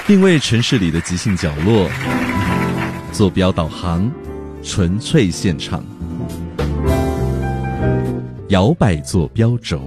定位城市里的即兴角落，坐标导航，纯粹现场，摇摆坐标轴。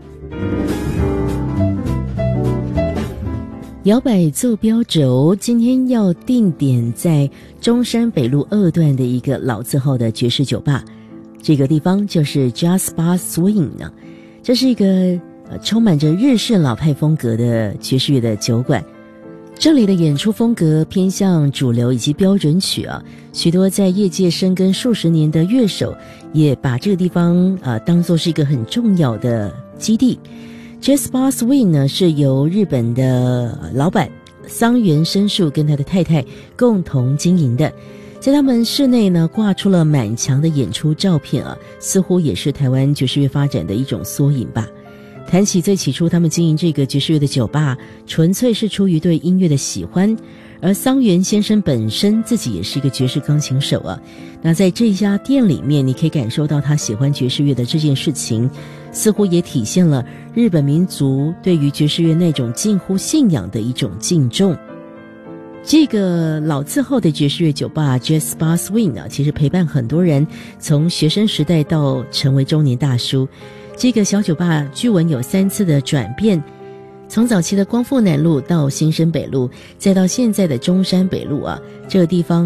摇摆坐标轴今天要定点在中山北路2段的一个老字号的爵士酒吧，这个地方就是 Jazz Bar Swing 呢。这是一个充满着日式老派风格的爵士乐的酒馆。这里的演出风格偏向主流以及标准曲啊，许多在业界深耕数十年的乐手也把这个地方当作是一个很重要的基地。Jazz Bar Swing 呢是由日本的老板桑原伸树跟他的太太共同经营的，在他们室内呢挂出了满墙的演出照片啊，似乎也是台湾爵士乐发展的一种缩影吧。谈起最起初他们经营这个爵士乐的酒吧，纯粹是出于对音乐的喜欢，而桑原先生本身自己也是一个爵士钢琴手啊。那在这家店里面，你可以感受到他喜欢爵士乐的这件事情，似乎也体现了日本民族对于爵士乐那种近乎信仰的一种敬重。这个老字号的爵士乐酒吧 Jazz Bar Swing 呢，其实陪伴很多人从学生时代到成为中年大叔。这个小酒吧据闻有3次的转变，从早期的光复南路到新生北路，再到现在的中山北路啊，这个地方